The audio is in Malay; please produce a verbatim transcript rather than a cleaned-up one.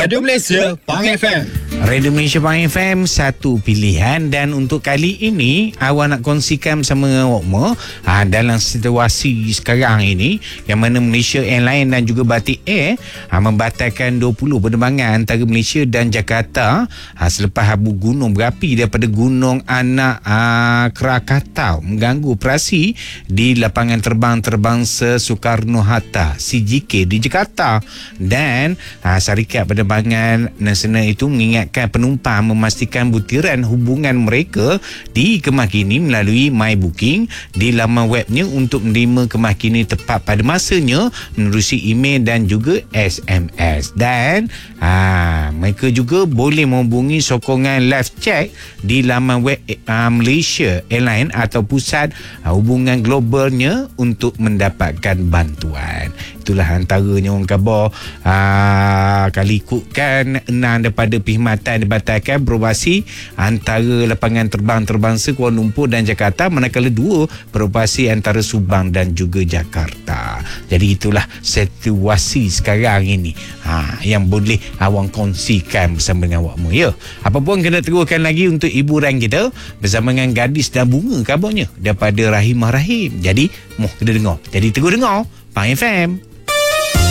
Radio Malaysia Pang F M. Radio Malaysia Pang F M, satu pilihan. Dan untuk kali ini awak nak kongsikan bersama dengan awak semua ha, dalam situasi sekarang ini yang mana Malaysia Airlines dan juga Batik Air ha, membatalkan dua puluh penerbangan antara Malaysia dan Jakarta ha, selepas abu gunung berapi daripada Gunung Anak ha, Krakatau mengganggu operasi di lapangan terbang terbangsa Soekarno-Hatta C G K di Jakarta. Dan ha, Syarikat Penerbangan Nasional itu mengingatkan penumpang memastikan butiran hubungan mereka di kemah kini melalui My Booking di laman webnya untuk menerima kemah kini tepat pada masanya menerusi email dan juga S M S. Dan ha, mereka juga boleh menghubungi sokongan live check di laman web uh, Malaysia Airlines atau pusat uh, hubungan globalnya untuk mendapatkan bantuan. Itulah antaranya orang khabar aa, kali ikutkan enam daripada perkhidmatan dibatalkan beroperasi antara lapangan terbang terbangsa Kuala Lumpur dan Jakarta, manakala dua beroperasi antara Subang dan juga Jakarta. Jadi itulah situasi sekarang ini ha, yang boleh awak kongsikan bersama dengan awak semua. Ya, apa pun kena teruskan lagi untuk hiburan kita bersama dengan Gadis dan Bunga kabarnya daripada Rahimah Rahim. Jadi moh kena dengar. Jadi terus dengar Pang F M.